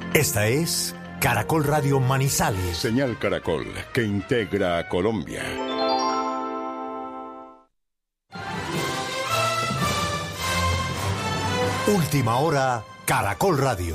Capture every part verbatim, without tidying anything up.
Esta es Caracol Radio Manizales. Señal Caracol, que integra a Colombia. Última hora, Caracol Radio.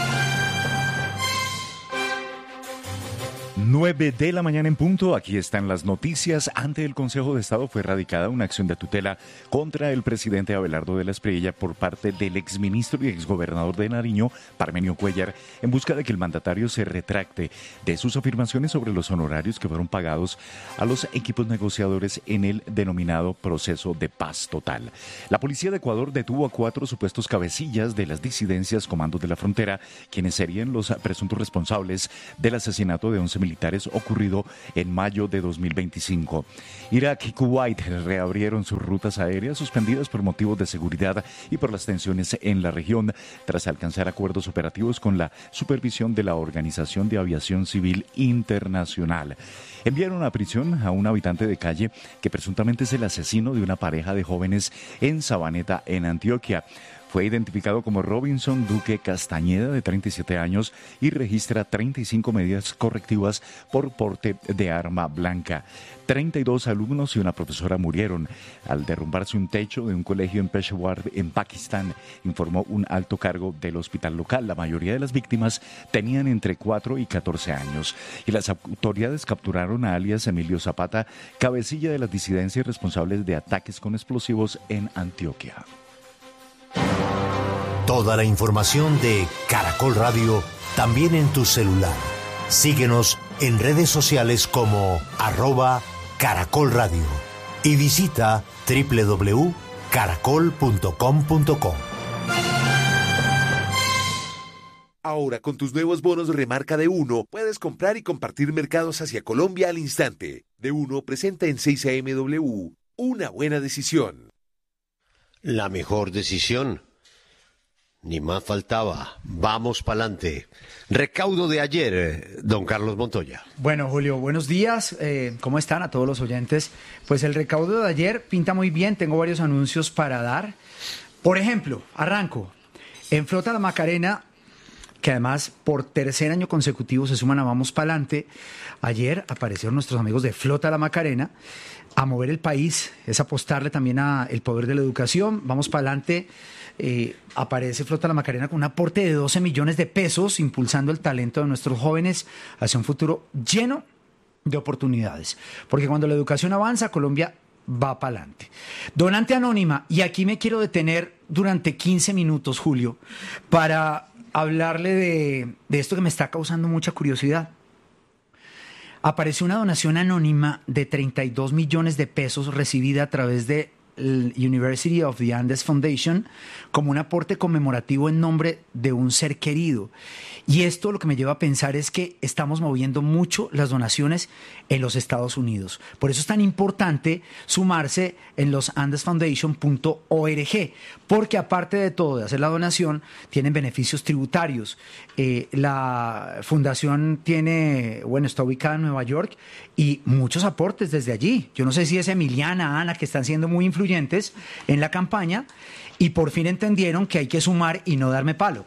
nueve de la mañana en punto, aquí están las noticias. Ante el Consejo de Estado fue radicada una acción de tutela contra el presidente Abelardo de la Espriella por parte del exministro y exgobernador de Nariño, Parmenio Cuéllar, en busca de que el mandatario se retracte de sus afirmaciones sobre los honorarios que fueron pagados a los equipos negociadores en el denominado proceso de paz total. La policía de Ecuador detuvo a cuatro supuestos cabecillas de las disidencias Comandos de la Frontera, quienes serían los presuntos responsables del asesinato de once militares ocurrido en mayo de dos mil veinticinco. Irak y Kuwait reabrieron sus rutas aéreas suspendidas por motivos de seguridad y por las tensiones en la región tras alcanzar acuerdos operativos con la supervisión de la Organización de Aviación Civil Internacional. Enviaron a prisión a un habitante de calle que presuntamente es el asesino de una pareja de jóvenes en Sabaneta, en Antioquia. Fue identificado como Robinson Duque Castañeda, de treinta y siete años, y registra treinta y cinco medidas correctivas por porte de arma blanca. treinta y dos alumnos y una profesora murieron al derrumbarse un techo de un colegio en Peshawar, en Pakistán, informó un alto cargo del hospital local. La mayoría de las víctimas tenían entre cuatro y catorce años. Y las autoridades capturaron a alias Emilio Zapata, cabecilla de las disidencias responsables de ataques con explosivos en Antioquia. Toda la información de Caracol Radio también en tu celular. Síguenos en redes sociales como arroba Caracol Radio y visita doble u doble u doble u punto caracol punto com punto co. Ahora, con tus nuevos bonos remarca de Uno, puedes comprar y compartir mercados hacia Colombia al instante. De Uno presenta en seis A M W una buena decisión. La mejor decisión. Ni más faltaba. Vamos pa'lante. Recaudo de ayer, don Carlos Montoya. Bueno, Julio, buenos días. Eh, ¿Cómo están a todos los oyentes? Pues el recaudo de ayer pinta muy bien. Tengo varios anuncios para dar. Por ejemplo, arranco. En Flota La Macarena, que además por tercer año consecutivo se suman a Vamos Pa'lante, ayer aparecieron nuestros amigos de Flota La Macarena a mover el país. Es apostarle también al poder de la educación. Vamos Pa'lante. Eh, aparece Flota La Macarena con un aporte de doce millones de pesos, impulsando el talento de nuestros jóvenes hacia un futuro lleno de oportunidades. Porque cuando la educación avanza, Colombia va para adelante. Donante Anónima, y aquí me quiero detener durante quince minutos, Julio, para hablarle de, de esto que me está causando mucha curiosidad. Apareció una donación anónima de treinta y dos millones de pesos recibida a través de University of the Andes Foundation como un aporte conmemorativo en nombre de un ser querido. Y esto lo que me lleva a pensar es que estamos moviendo mucho las donaciones en los Estados Unidos. Por eso es tan importante sumarse en los andes foundation punto org, porque aparte de todo, de hacer la donación, tienen beneficios tributarios. Eh, la fundación tiene, bueno, está ubicada en Nueva York y muchos aportes desde allí. Yo no sé si es Emiliana, Ana, que están siendo muy influyentes en la campaña y por fin entendieron que hay que sumar y no darme palo.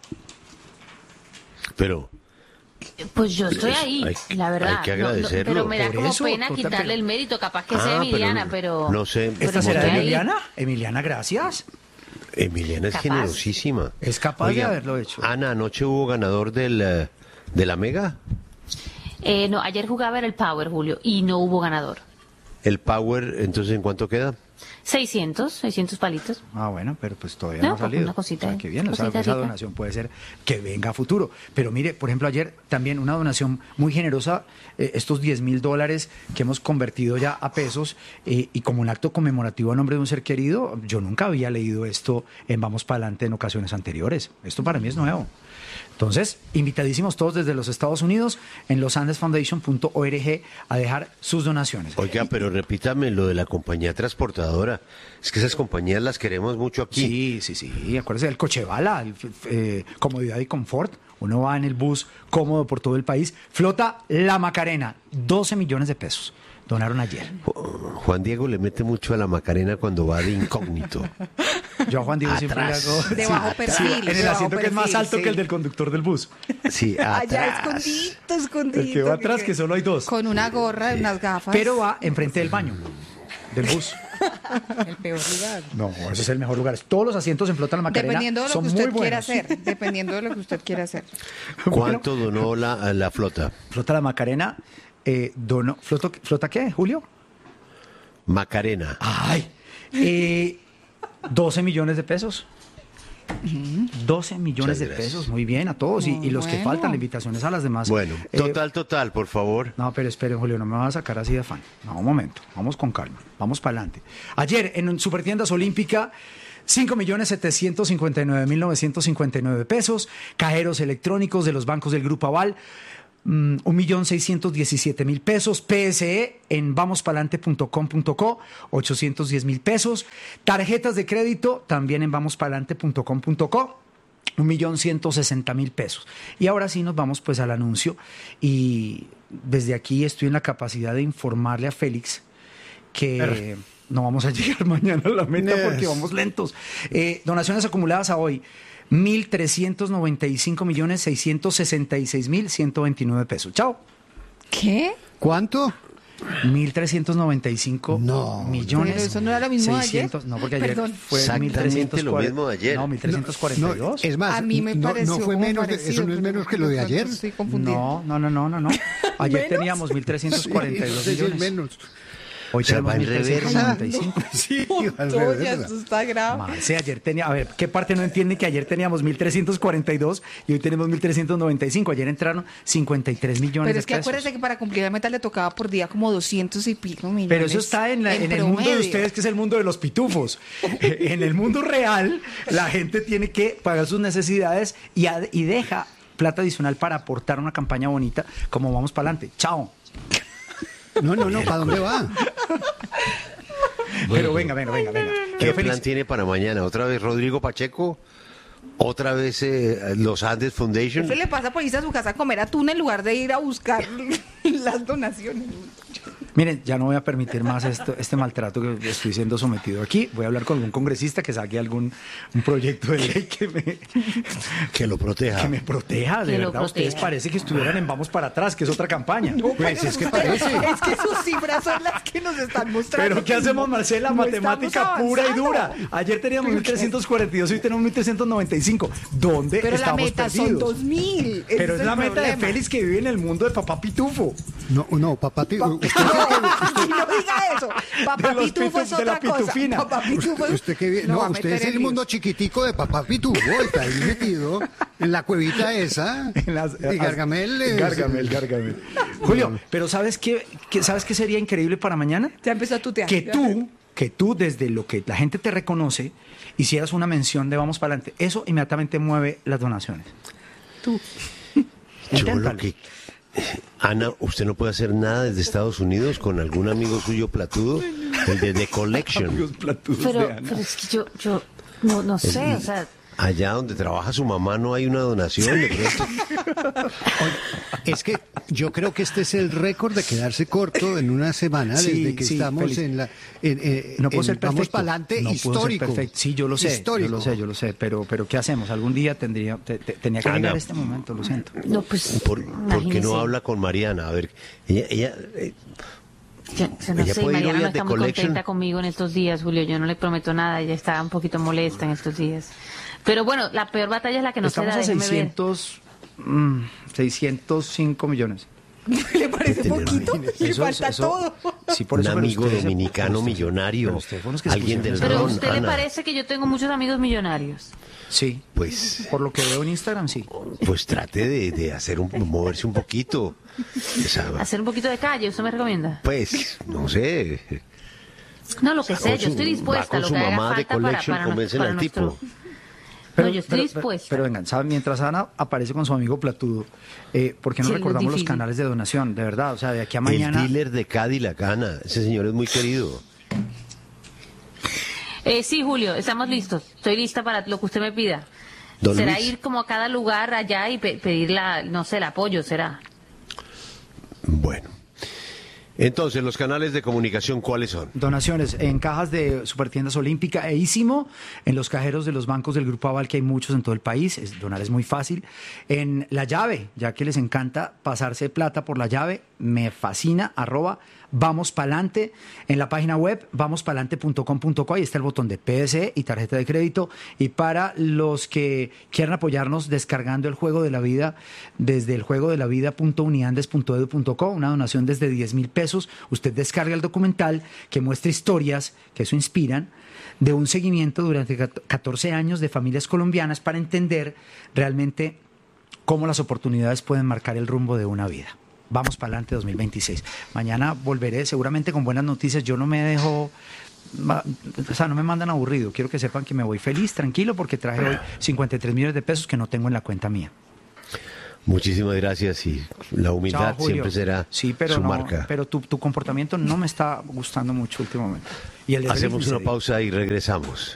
Pero... Pues yo estoy ahí, hay, la verdad. Hay que agradecerlo. No, no, pero me da Por como eso, pena total, quitarle pero... el mérito, capaz que Ah, sea Emiliana, pero, pero... No sé. ¿Esta pero será estoy ahí. Emiliana? Emiliana, gracias. Emiliana es Capaz. generosísima. Es capaz Oiga, de haberlo hecho. Ana, ¿anoche hubo ganador del, eh, de la Mega? Eh, no, ayer jugaba era el Power, Julio, y no hubo ganador. El Power, entonces, ¿en cuánto queda? seiscientos, seiscientos palitos. Ah, bueno, pero pues todavía No, no, ha pues salido. una cosita, O sea, qué bien, o sea, cosita esa rica. donación puede ser que venga a futuro. Pero mire, por ejemplo, ayer también una donación muy generosa, eh, estos diez mil dólares que hemos convertido ya a pesos eh, y como un acto conmemorativo a nombre de un ser querido. Yo nunca había leído esto en Vamos Pa'lante en ocasiones anteriores. Esto para mí es nuevo. Entonces, invitadísimos todos desde los Estados Unidos en los andes foundation punto org a dejar sus donaciones. Oiga, pero repítame lo de la compañía transportadora. Es que esas compañías las queremos mucho aquí. Sí, sí, sí. Acuérdese del coche bala, el, eh, comodidad y confort. Uno va en el bus cómodo por todo el país. Flota La Macarena, doce millones de pesos. donaron ayer. Juan Diego le mete mucho a la Macarena cuando va de incógnito. Yo a Juan Diego siempre le hago... De bajo perfil. Sí, en el de bajo asiento que es más perfil, alto sí. que el del conductor del bus. Sí, Allá atrás. escondito, escondito. El que va atrás, que solo hay dos. Con una gorra y unas gafas. Pero va enfrente del baño, del bus. El peor lugar. No, ese es el mejor lugar. Todos los asientos en Flota La Macarena Dependiendo de lo son que muy usted quiera buenos. hacer. Dependiendo de lo que usted quiera hacer. ¿Cuánto donó la, la flota? Flota La Macarena eh, donó... ¿Flota, ¿Flota qué, Julio? Macarena. Ay, eh, doce millones de pesos. doce millones Muchas de gracias. pesos, muy bien a todos. Y, y los que Bueno. faltan, la invitación es a las demás. Bueno, Eh, total, total, por favor. No, pero esperen, Julio, no me vas a sacar así de afán. No, un momento, vamos con calma, vamos para adelante. Ayer, en Supertiendas Olímpica, cinco millones setecientos cincuenta y nueve mil novecientos cincuenta y nueve pesos, cajeros electrónicos de los bancos del Grupo Aval, mm, un millón seiscientos diecisiete mil pesos, P S E en vamospalante punto com punto co, ochocientos diez mil pesos, tarjetas de crédito también en vamospalante punto com punto co, un millón ciento sesenta mil pesos. Y ahora sí nos vamos pues al anuncio y desde aquí estoy en la capacidad de informarle a Félix que no vamos a llegar mañana a la meta porque vamos lentos. Eh, donaciones acumuladas a hoy, mil trescientos noventa y cinco millones seiscientos sesenta y seis mil ciento veintinueve pesos. Chao. ¿Qué? ¿Cuánto? mil trescientos noventa y cinco No, millones. pero eso no era lo mismo de ayer. seiscientos, no, porque ayer Perdón. fue Exactamente mil trescientos lo cuarenta. mismo de ayer. No, mil trescientos cuarenta y dos. No, es más, A mí me no, pareció no fue como menos, de- parecido, eso no es pero menos que lo de pronto ayer. Estoy confundida. No, no, no, no, no, no. Ayer teníamos mil trescientos cuarenta y dos Sí, sí, es millones. menos. Hoy O sea, tenemos va en mil trescientos noventa y cinco. Sí, al Montoya, revés. esto está grave. Marce, ayer tenía, a ver, ¿qué parte no entiende que ayer teníamos mil trescientos cuarenta y dos y hoy tenemos mil trescientos noventa y cinco? Ayer entraron cincuenta y tres millones Pero de es que pesos. acuérdese que para cumplir la meta le tocaba por día como doscientos y pico millones. Pero eso está en, la- en el mundo de promedio. ustedes, que es el mundo de los pitufos. En el mundo real, la gente tiene que pagar sus necesidades y, ad- y deja plata adicional para aportar una campaña bonita como vamos para adelante. Chao. No, no, no, ¿para dónde va? Pero venga, venga, venga, venga. ¿Qué Yo plan feliz. tiene para mañana? ¿Otra vez Rodrigo Pacheco? ¿Otra vez eh, los Andes Foundation? Eso le pasa por irse a su casa a comer atún en lugar de ir a buscar las donaciones. Miren, ya no voy a permitir más esto, este maltrato que estoy siendo sometido aquí. Voy a hablar con algún congresista que saque algún un proyecto de ley que me, Que lo proteja. que me proteja. De Que lo verdad, ustedes proteja. parece que estuvieran en Vamos para atrás, que es otra campaña. Pues es que Usted- parece. Es que sus cifras son las que nos están mostrando. Pero ¿qué hacemos, Marcela? No Matemática estamos pura y avanzando. dura. Ayer teníamos mil trescientos cuarenta y dos y hoy tenemos mil trescientos noventa y cinco. ¿Dónde Pero la estamos meta son perdidos? dos mil. Ese Pero es el la meta de problema. Félix que vive en el mundo de Papá Pitufo. No, no, papá, ti- usted, No, no diga eso. Papá De los Pitufo pitufos es de la otra cosa. pitufina. Papá Pitufo es- usted que vi- no no, va a usted meter es en el líos. mundo chiquitico de papá Pitufo, está ahí metido en la cuevita esa. En las- y Gargamel es- Gargamel, Gargamel. Julio, pero ¿sabes qué, qué- ¿sabes qué sería increíble para mañana? Ya empezó a tutear. Que Ya tú, que tú desde lo que la gente te reconoce, hicieras una mención de Vamos para adelante. Eso inmediatamente mueve las donaciones. Tú. Yo Inténtalo. lo que... Ana, ¿usted no puede hacer nada desde Estados Unidos con algún amigo suyo platudo? El de The Collection. Pero, pero es que yo, yo no, no sé, o sea, Allá donde trabaja su mamá no hay una donación. De pronto. Es que yo creo que este es el récord de quedarse corto en una semana Sí, desde que sí, estamos Félix. en la. En, eh, No puedo en ser perfecto. Vamos para adelante, No puedo ser histórico. perfecto. Sí, yo lo sé. Histórico. Yo lo sé, yo lo sé. Pero, pero ¿qué hacemos? Algún día tendría, te- te- tenía que Ana. llegar este momento, lo siento. no, pues. ¿Por, por qué imagínese. no habla con Mariana? A ver, ella... ella eh, Yo, yo no Ella sé, puede ir Mariana hoy no a The está muy Collection. contenta conmigo en estos días, Julio. Yo no le prometo nada, ella está un poquito molesta en estos días. Pero bueno, la peor batalla es la que no se Estamos da, a déjeme ver. seiscientos, mm, seiscientos cinco millones. ¿Le parece Tener poquito? Le Eso es- falta eso- todo. Sí, por un eso, pero amigo ustedes se- dominicano ustedes- millonario. pero ustedes fueron los que se Alguien del pusieron Pero a Ron, usted le Ana. parece que yo tengo muchos amigos millonarios. Sí, Pues, por lo que veo en Instagram, sí. pues trate de, de hacer un, moverse un poquito. O sea, Hacer un poquito de calle, ¿usted me recomienda? pues, no sé. No, lo que sea, Con yo su- estoy va dispuesta. con Lo su que haga mamá de falta para, Collection, para, convencen para al nuestro... tipo. No, yo estoy pero- dispuesta. Pero, vengan, ¿saben? Mientras Ana aparece con su amigo Platudo, eh, ¿por qué no Sí, es recordamos los difícil. canales de donación? De verdad, o sea, de aquí a El mañana. dealer de Cadillac, Ana. Ese señor es muy querido. Eh, sí, Julio, estamos listos. Estoy lista para lo que usted me pida. Don será Luis. ir como a cada lugar allá y pe- pedir la, no sé, el apoyo, será. Bueno. Entonces, los canales de comunicación, ¿cuáles son? Donaciones en cajas de Supertiendas Olímpica e Ísimo, en los cajeros de los bancos del Grupo Aval, que hay muchos en todo el país, es, donar es muy fácil. En La Llave, ya que les encanta pasarse plata por La Llave, me fascina, arroba Vamos Pa'lante. En la página web vamos palante punto com punto co, ahí está el botón de P S E y tarjeta de crédito. Y para los que quieran apoyarnos descargando el Juego de la Vida desde el juego de la vida punto uniandes punto edu punto co, una donación desde diez mil pesos, usted descarga el documental que muestra historias que eso inspiran de un seguimiento durante catorce años de familias colombianas para entender realmente cómo las oportunidades pueden marcar el rumbo de una vida. Vamos para adelante dos mil veintiséis. Mañana volveré seguramente con buenas noticias. Yo no me dejo, o sea, no me mandan aburrido. Quiero que sepan que me voy feliz, tranquilo, porque traje hoy cincuenta y tres millones de pesos que no tengo en la cuenta mía. Muchísimas gracias y la humildad Chao, siempre será sí, pero su no, marca. Pero tu, tu comportamiento no me está gustando mucho últimamente. Y el de Hacemos Feliz una pausa y regresamos.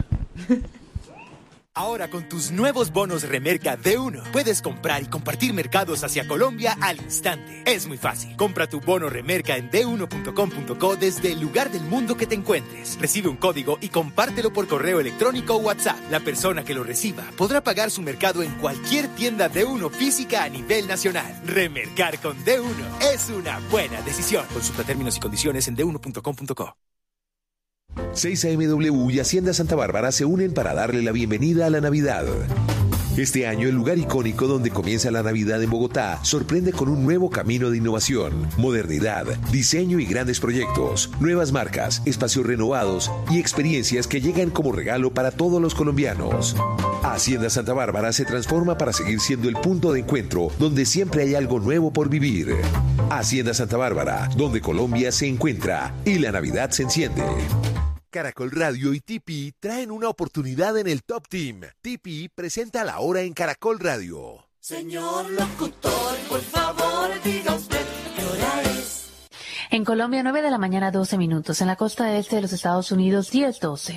Ahora con tus nuevos bonos Remerca de uno, puedes comprar y compartir mercados hacia Colombia al instante. Es muy fácil. Compra tu bono Remerca en de uno punto com punto co desde el lugar del mundo que te encuentres. Recibe un código y compártelo por correo electrónico o WhatsApp. La persona que lo reciba podrá pagar su mercado en cualquier tienda de uno física a nivel nacional. Remercar con de uno es una buena decisión. Consulta términos y condiciones en de uno punto com punto co. seis A M W y Hacienda Santa Bárbara se unen para darle la bienvenida a la Navidad. Este año, el lugar icónico donde comienza la Navidad en Bogotá sorprende con un nuevo camino de innovación, modernidad, diseño y grandes proyectos, nuevas marcas, espacios renovados y experiencias que llegan como regalo para todos los colombianos. Hacienda Santa Bárbara se transforma para seguir siendo el punto de encuentro donde siempre hay algo nuevo por vivir. Hacienda Santa Bárbara, donde Colombia se encuentra y la Navidad se enciende. Caracol Radio y T P traen una oportunidad en el Top Team. T P presenta La Hora en Caracol Radio. Señor locutor, por favor, diga usted qué hora es. En Colombia, nueve de la mañana, doce minutos. En la costa este de los Estados Unidos, diez doce.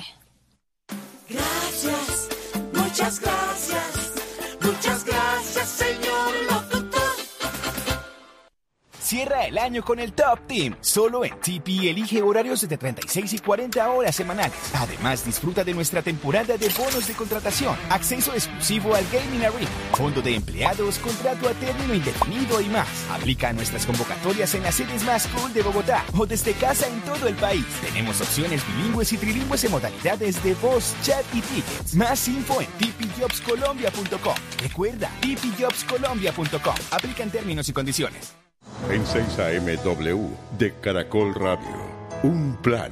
Gracias, muchas gracias, muchas gracias, señor locutor. Cierra el año con el Top Team. Solo en T P elige horarios de treinta y seis y cuarenta horas semanales. Además, disfruta de nuestra temporada de bonos de contratación, acceso exclusivo al Gaming Arena, fondo de empleados, contrato a término indefinido y más. Aplica nuestras convocatorias en las sedes más cool de Bogotá o desde casa en todo el país. Tenemos opciones bilingües y trilingües en modalidades de voz, chat y tickets. Más info en t p jobs colombia punto com. Recuerda, t p jobs colombia punto com. Aplican términos y condiciones. En seis A M W de Caracol Radio, un plan.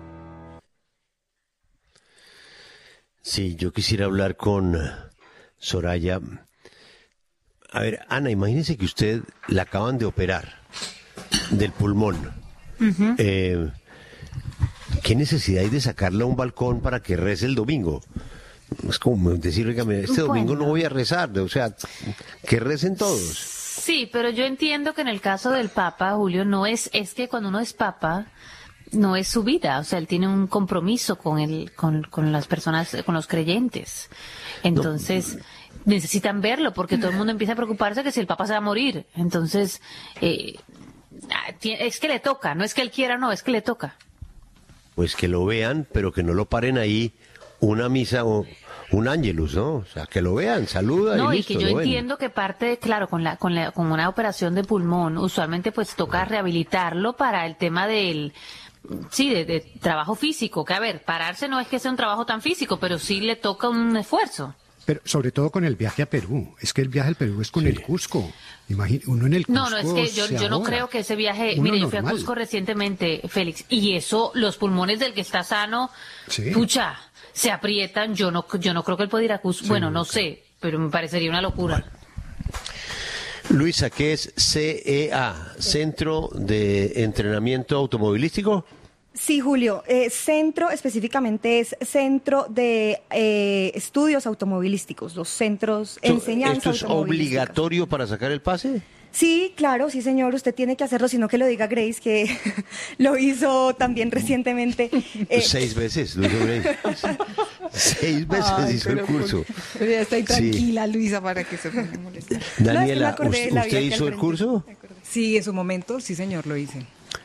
Sí, yo quisiera hablar con Soraya. A ver, Ana, imagínese que usted la acaban de operar del pulmón. Uh-huh. Eh, ¿Qué necesidad hay de sacarla a un balcón para que rece el domingo? Es como decir, este domingo no voy a rezar, o sea, que recen todos. Sí, pero yo entiendo que en el caso del Papa, Julio, no es, es que cuando uno es Papa, no es su vida, o sea, él tiene un compromiso con el, con, con las personas, con los creyentes. Entonces, no. necesitan verlo, porque todo el mundo empieza a preocuparse que si el Papa se va a morir. Entonces, eh, es que le toca, no es que él quiera, no, es que le toca. Pues que lo vean, pero que no lo paren ahí una misa o un ángelus, ¿no? O sea, que lo vean, saluda no, y listo. No, y que yo entiendo que parte, claro, con la, con la, con una operación de pulmón, usualmente pues toca rehabilitarlo para el tema del, sí, de, de trabajo físico, que a ver, pararse no es que sea un trabajo tan físico, pero sí le toca un esfuerzo. Pero sobre todo con el viaje a Perú, es que el viaje al Perú es con sí. el Cusco. Imagina, uno en el Cusco. No, no, es que yo, yo no creo que ese viaje, mire, yo fui a Cusco recientemente, Félix, y eso, los pulmones del que está sano, sí. pucha, se aprietan, yo no, yo no creo que él pueda ir a Cusco, sí, bueno, no okay. sé, pero me parecería una locura. Bueno. Luisa, ¿qué es C E A? ¿Centro de Entrenamiento Automovilístico? Sí, Julio. Eh, centro específicamente es Centro de eh, Estudios Automovilísticos, los centros de enseñanza. ¿Esto es obligatorio para sacar el pase? Sí, claro, sí, señor. Usted tiene que hacerlo, sino que lo diga Grace, que lo hizo también recientemente. Eh, Seis veces, lo hizo Grace. Seis veces Ay, hizo el curso. Pero ya estoy tranquila, sí. Luisa, para que se me moleste. Daniela, no, es que ¿usted, usted hizo el curso? Sí, en su momento, sí, señor, lo hice.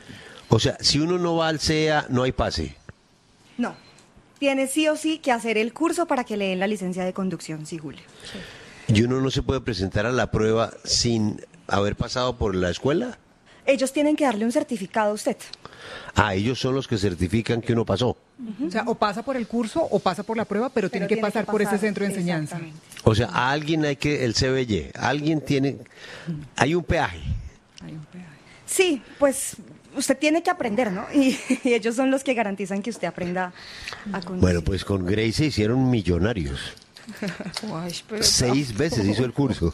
O sea, si uno no va al C E A, no hay pase. No. Tiene sí o sí que hacer el curso para que le den la licencia de conducción, sí, Julio. Sí. ¿Y uno no se puede presentar a la prueba sin haber pasado por la escuela? Ellos tienen que darle un certificado a usted. Ah, ellos son los que certifican que uno pasó. Uh-huh. O sea, o pasa por el curso o pasa por la prueba, pero, pero tiene, que, tiene pasar que pasar por ese centro de enseñanza. O sea, a alguien hay que, el C B Y, alguien tiene, hay un peaje. Hay un peaje. Sí, pues usted tiene que aprender, ¿no? Y, y ellos son los que garantizan que usted aprenda a conducir. Bueno, pues con Grace se hicieron millonarios. Uy, pero Seis no. veces hizo el curso.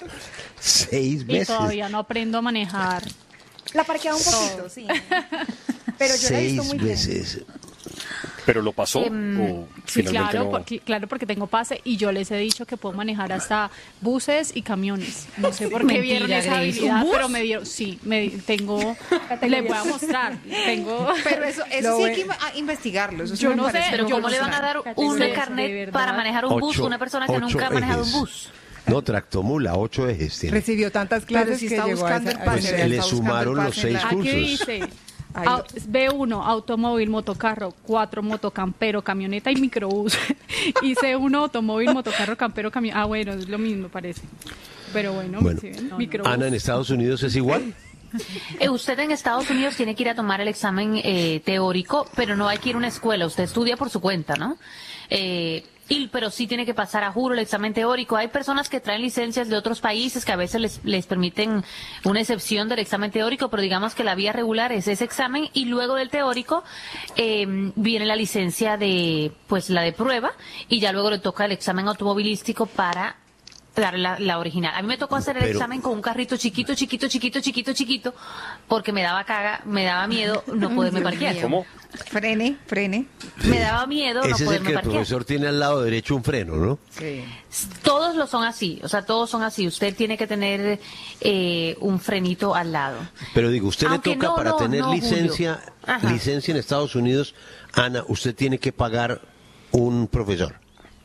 Seis veces. Y todavía no aprendo a manejar. La parqueaba un poquito, sí. Pero yo la he visto muy bien. Seis veces. ¿Pero lo pasó? Eh, o sí, finalmente claro, no? porque, claro, porque tengo pase y yo les he dicho que puedo manejar hasta buses y camiones. No sé por qué Mentira, vieron esa Grace. habilidad, ¿Un bus? pero me dieron, sí, me tengo, les voy a mostrar, tengo... Pero eso, eso Lo sí ve- hay que inv- investigarlo. Eso sí Yo me no sé, parece. Pero yo ¿cómo no le sé. van a dar un Categorías, de carnet verdad. para manejar un bus Ocho- a una persona que ocho nunca ha manejado un ejes. bus? No, tractomula, ocho ejes tiene. Recibió tantas Pero clases sí que está llegó a buscando esa- el pase. a esa- Pues le está buscando sumaron el los pase en seis la- cursos. Aquí dice Ahí. au- B uno, automóvil, motocarro, cuatro, motocampero, camioneta y microbús. Y C uno, automóvil, motocarro, campero, camión. Ah, bueno, es lo mismo parece. Pero bueno, Bueno, ¿sí ven? Microbús. Ana, ¿en Estados Unidos es igual? Eh, usted en Estados Unidos tiene que ir a tomar el examen eh, teórico, pero no hay que ir a una escuela. Usted estudia por su cuenta, ¿no? Eh, y, pero sí tiene que pasar a juro el examen teórico. Hay personas que traen licencias de otros países que a veces les, les permiten una excepción del examen teórico, pero digamos que la vía regular es ese examen y luego del teórico eh, viene la licencia de, pues la de prueba y ya luego le toca el examen automovilístico para dar la, la original. A mí me tocó hacer el Pero- examen con un carrito chiquito, chiquito, chiquito, chiquito, chiquito, porque me daba caga, me daba miedo no poderme Dios parquear. mío. ¿Cómo? Frene, frene. Me daba miedo no Ese es el poderme que el parquear. profesor tiene al lado derecho un freno, ¿no? Sí. Todos lo son así, o sea, todos son así. Usted tiene que tener eh, un frenito al lado. Pero digo, usted Aunque le toca no, para no, tener no, Julio. licencia, Ajá. licencia en Estados Unidos, Ana, usted tiene que pagar un profesor.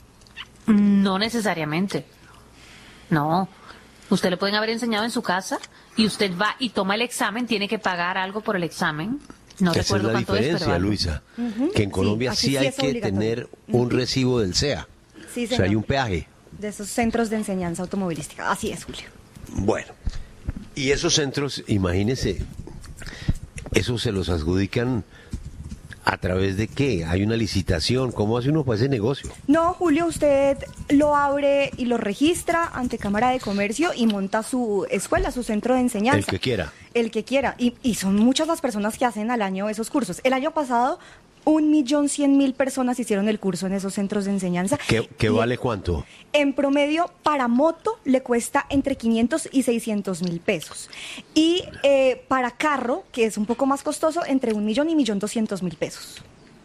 No necesariamente. No. Usted le pueden haber enseñado en su casa y usted va y toma el examen, tiene que pagar algo por el examen. No Esa es recuerdo la cuánto es, diferencia, pero algo. Luisa, Ujú. que en Colombia Sí, sí, aquí sí hay es que obligatorio. tener un recibo del C E A. Sí, O sea, señor. hay un peaje. De esos centros de enseñanza automovilística. Así es, Julio. Bueno, y esos centros, imagínese, esos se los adjudican a través de qué? Hay una licitación, ¿cómo hace uno para ese negocio? No, Julio, usted lo abre y lo registra ante Cámara de Comercio y monta su escuela, su centro de enseñanza. El que quiera. El que quiera. Y, y son muchas las personas que hacen al año esos cursos. El año pasado, un millón cien mil personas hicieron el curso en esos centros de enseñanza. ¿Qué, qué Y vale cuánto? En promedio, para moto le cuesta entre quinientos y seiscientos mil pesos. Y eh, para carro, que es un poco más costoso, entre un millón y millón doscientos mil pesos.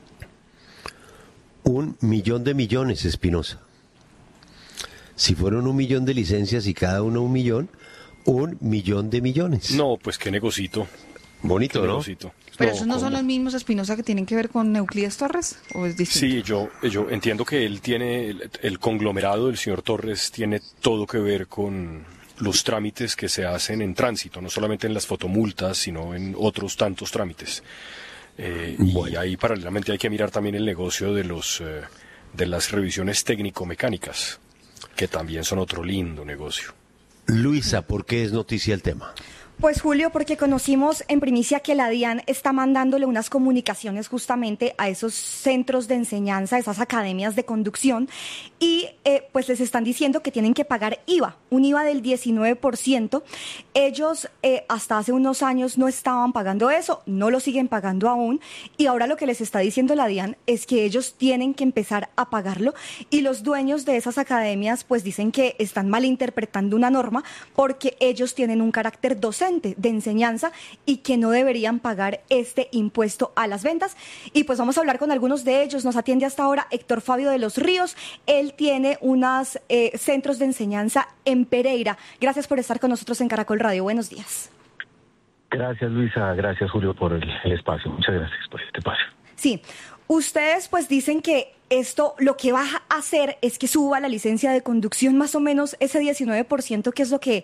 Un millón de millones, Espinosa. Si fueron un millón de licencias y cada uno un millón, un millón de millones. No, pues qué negocito. Bonito, Qué ¿no? negocito. Pero No, esos no son ¿cómo? los mismos, Espinosa, que tienen que ver con Euclides Torres, ¿o es distinto? Sí, yo, yo entiendo que él tiene, el, el conglomerado del señor Torres tiene todo que ver con los trámites que se hacen en tránsito, no solamente en las fotomultas, sino en otros tantos trámites. Eh, Y ahí paralelamente hay que mirar también el negocio de los eh, de las revisiones técnico-mecánicas, que también son otro lindo negocio. Luisa, ¿por qué es noticia el tema? Pues Julio, porque conocimos en primicia que la DIAN está mandándole unas comunicaciones justamente a esos centros de enseñanza, esas academias de conducción, y eh, pues les están diciendo que tienen que pagar I V A, un I V A del diecinueve por ciento. Ellos eh, hasta hace unos años no estaban pagando eso, no lo siguen pagando aún, y ahora lo que les está diciendo la DIAN es que ellos tienen que empezar a pagarlo, y los dueños de esas academias pues dicen que están malinterpretando una norma porque ellos tienen un carácter docente de enseñanza y que no deberían pagar este impuesto a las ventas. Y pues vamos a hablar con algunos de ellos. Nos atiende hasta ahora Héctor Fabio de los Ríos. Él tiene unos eh, centros de enseñanza en Pereira. Gracias por estar con nosotros en Caracol Radio. Buenos días. Gracias, Luisa. Gracias, Julio, por el, el espacio. Muchas gracias por este espacio. Sí, ustedes pues dicen que esto lo que va a hacer es que suba la licencia de conducción más o menos ese diecinueve por ciento, que es lo que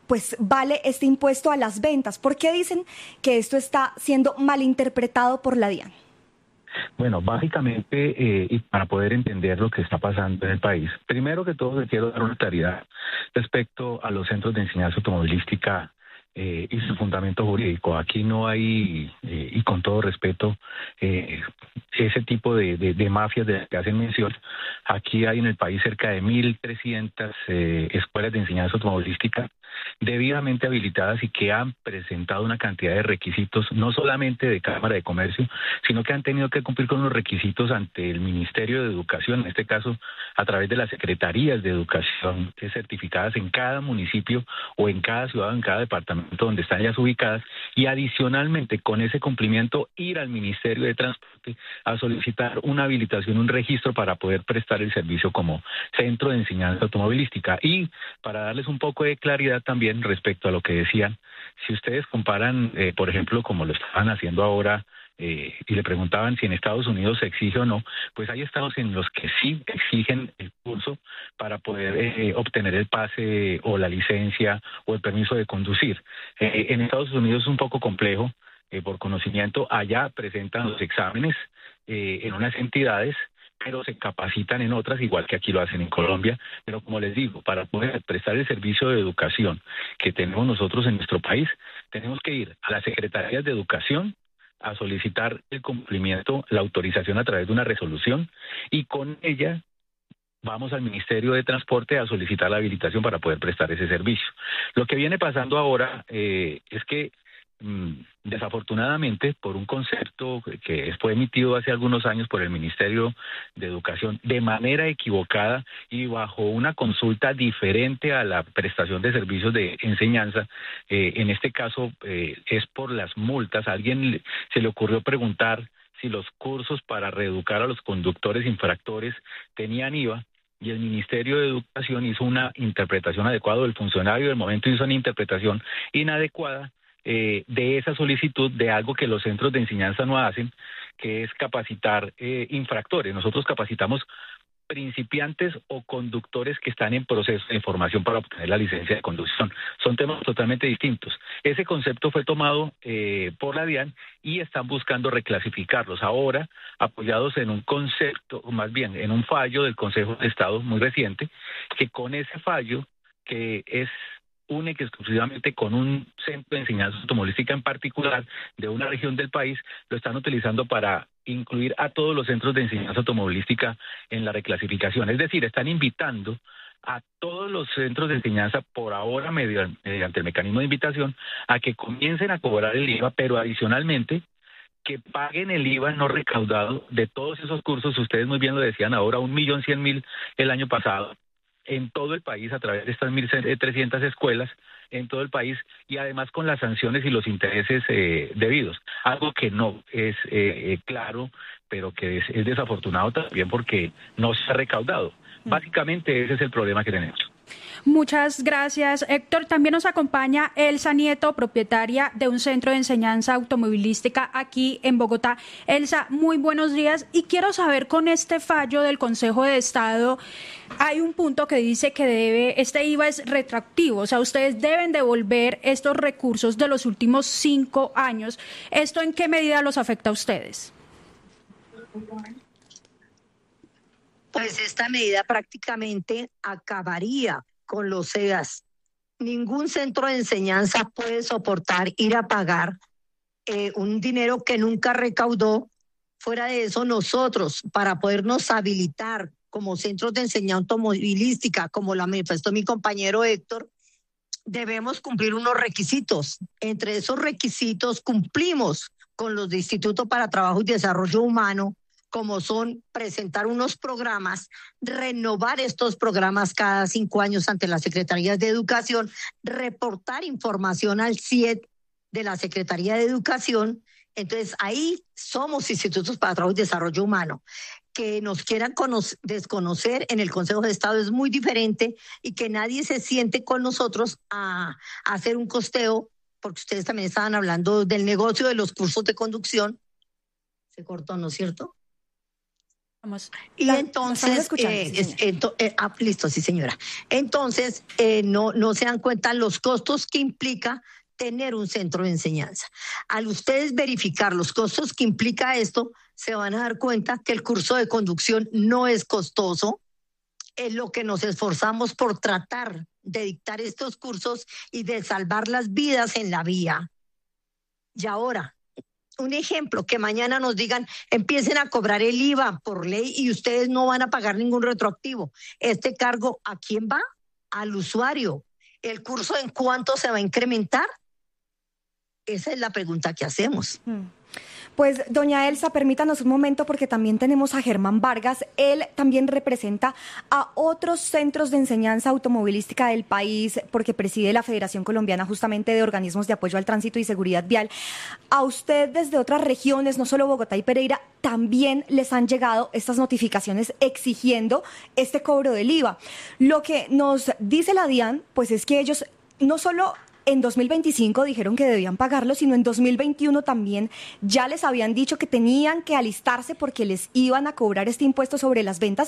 pues vale este impuesto a las ventas. ¿Por qué dicen que esto está siendo malinterpretado por la DIAN? Bueno, básicamente, eh, y para poder entender lo que está pasando en el país, primero que todo, le quiero dar una claridad respecto a los centros de enseñanza automovilística eh, y su fundamento jurídico. Aquí no hay, eh, y con todo respeto, eh, ese tipo de, de, de mafias de las que hacen mención. Aquí hay en el país cerca de mil trescientas eh, escuelas de enseñanza automovilística debidamente habilitadas y que han presentado una cantidad de requisitos, no solamente de Cámara de Comercio, sino que han tenido que cumplir con los requisitos ante el Ministerio de Educación, en este caso a través de las secretarías de educación certificadas en cada municipio o en cada ciudad o en cada departamento donde están ellas ubicadas, y adicionalmente con ese cumplimiento ir al Ministerio de Transporte a solicitar una habilitación, un registro para poder prestar el servicio como centro de enseñanza automovilística. Y para darles un poco de claridad también respecto a lo que decían, si ustedes comparan, eh, por ejemplo, como lo estaban haciendo ahora, eh, y le preguntaban si en Estados Unidos se exige o no, pues hay estados en los que sí exigen el curso para poder eh, obtener el pase o la licencia o el permiso de conducir. Eh, en Estados Unidos es un poco complejo, eh, por conocimiento, allá presentan los exámenes eh, en unas entidades, pero se capacitan en otras, igual que aquí lo hacen en Colombia. Pero como les digo, para poder prestar el servicio de educación que tenemos nosotros en nuestro país, tenemos que ir a las secretarías de educación a solicitar el cumplimiento, la autorización a través de una resolución, y con ella vamos al Ministerio de Transporte a solicitar la habilitación para poder prestar ese servicio. Lo que viene pasando ahora eh, es que desafortunadamente, por un concepto que fue emitido hace algunos años por el Ministerio de Educación de manera equivocada y bajo una consulta diferente a la prestación de servicios de enseñanza, eh, en este caso eh, es por las multas. A alguien se le ocurrió preguntar si los cursos para reeducar a los conductores infractores tenían I V A, y el Ministerio de Educación hizo una interpretación adecuada, el funcionario del momento hizo una interpretación inadecuada Eh, de esa solicitud de algo que los centros de enseñanza no hacen, que es capacitar eh, infractores. Nosotros capacitamos principiantes o conductores que están en proceso de formación para obtener la licencia de conducción. Son temas totalmente distintos. Ese concepto fue tomado eh, por la DIAN y están buscando reclasificarlos ahora, apoyados en un concepto, o más bien en un fallo del Consejo de Estado muy reciente, que con ese fallo, que es única y exclusivamente con un centro de enseñanza automovilística en particular de una región del país, lo están utilizando para incluir a todos los centros de enseñanza automovilística en la reclasificación. Es decir, están invitando a todos los centros de enseñanza, por ahora mediante el mecanismo de invitación, a que comiencen a cobrar el I V A, pero adicionalmente que paguen el I V A no recaudado de todos esos cursos. Ustedes muy bien lo decían ahora, un millón cien mil el año pasado, en todo el país, a través de estas mil trescientas escuelas en todo el país, y además con las sanciones y los intereses eh, debidos. Algo que no es eh, claro, pero que es, es desafortunado también porque no se ha recaudado. Básicamente ese es el problema que tenemos. Muchas gracias, Héctor. También nos acompaña Elsa Nieto, propietaria de un centro de enseñanza automovilística aquí en Bogotá. Elsa, muy buenos días. Y quiero saber, con este fallo del Consejo de Estado, hay un punto que dice que debe, este I V A es retroactivo, o sea, ustedes deben devolver estos recursos de los últimos cinco años. ¿Esto en qué medida los afecta a ustedes? Pues esta medida prácticamente acabaría con los C E A S. Ningún centro de enseñanza puede soportar ir a pagar eh, un dinero que nunca recaudó. Fuera de eso, nosotros, para podernos habilitar como centros de enseñanza automovilística, como lo manifestó mi compañero Héctor, debemos cumplir unos requisitos. Entre esos requisitos cumplimos con los de Instituto para Trabajo y Desarrollo Humano, como son presentar unos programas, renovar estos programas cada cinco años ante las Secretarías de Educación, reportar información al C I E D de la Secretaría de Educación. Entonces ahí somos Institutos para Trabajo y Desarrollo Humano. Que nos quieran desconocer en el Consejo de Estado es muy diferente, y que nadie se siente con nosotros a, a hacer un costeo, porque ustedes también estaban hablando del negocio de los cursos de conducción. Se cortó, ¿no es cierto? Y La- entonces, ¿nos estamos escuchando? eh, Sí, es- ento- eh, ah, listo, sí señora. Entonces, eh, no, no se dan cuenta los costos que implica tener un centro de enseñanza. Al ustedes verificar los costos que implica esto, se van a dar cuenta que el curso de conducción no es costoso. Es lo que nos esforzamos por tratar de dictar estos cursos y de salvar las vidas en la vía. Y ahora, un ejemplo, que mañana nos digan, empiecen a cobrar el I V A por ley y ustedes no van a pagar ningún retroactivo. ¿Este cargo a quién va? Al usuario. ¿El curso en cuánto se va a incrementar? Esa es la pregunta que hacemos. Pues, doña Elsa, permítanos un momento porque también tenemos a Germán Vargas. Él también representa a otros centros de enseñanza automovilística del país porque preside la Federación Colombiana justamente de Organismos de Apoyo al Tránsito y Seguridad Vial. A usted desde otras regiones, no solo Bogotá y Pereira, también les han llegado estas notificaciones exigiendo este cobro del I V A. Lo que nos dice la DIAN, pues es que ellos no solo en dos mil veinticinco dijeron que debían pagarlo, sino en dos mil veintiuno también ya les habían dicho que tenían que alistarse porque les iban a cobrar este impuesto sobre las ventas